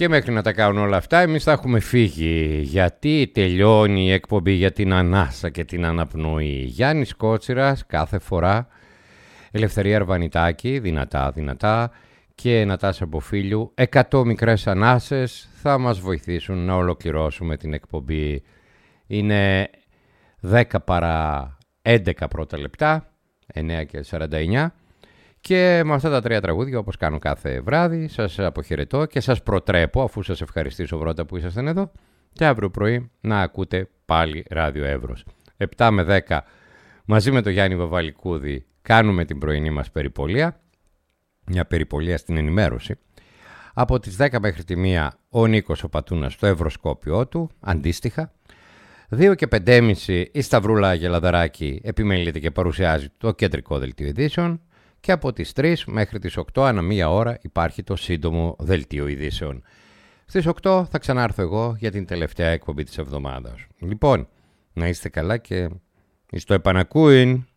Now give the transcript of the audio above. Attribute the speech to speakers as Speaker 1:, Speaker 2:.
Speaker 1: Και μέχρι να τα κάνουν όλα αυτά εμείς θα έχουμε φύγει, γιατί τελειώνει η εκπομπή για την ανάσα και την αναπνοή. Γιάννης Κότσιρας κάθε φορά, Ελευθερία Αρβανιτάκη, δυνατά και Νατάσα Μποφίλιου, 100 μικρές ανάσες θα μας βοηθήσουν να ολοκληρώσουμε την εκπομπή. Είναι 10 παρά 11 πρώτα λεπτά, 9 και 49. Και με αυτά τα 3 τραγούδια, όπως κάνω κάθε βράδυ, σας αποχαιρετώ και σας προτρέπω, αφού σας ευχαριστήσω πρώτα που ήσασταν εδώ, και αύριο πρωί να ακούτε πάλι Ράδιο Εύρος. 7 με 10 μαζί με τον Γιάννη Βαβαλικούδη κάνουμε την πρωινή μας περιπολία, μια περιπολία στην ενημέρωση. Από τις 10 μέχρι τη 1 ο Νίκος ο Πατούνας στο ευρωσκόπιό του, αντίστοιχα. 2 και 5.30 η Σταυρούλα Γελαδαράκη επιμελείται και παρουσιάζει το κεντρικό δελτίο ειδήσεων. Και από τις 3 μέχρι τις 8 ανά μία ώρα υπάρχει το σύντομο δελτίο ειδήσεων. Στις 8 θα ξανάρθω εγώ για την τελευταία εκπομπή της εβδομάδας. Λοιπόν, να είστε καλά και στο επανακούειν.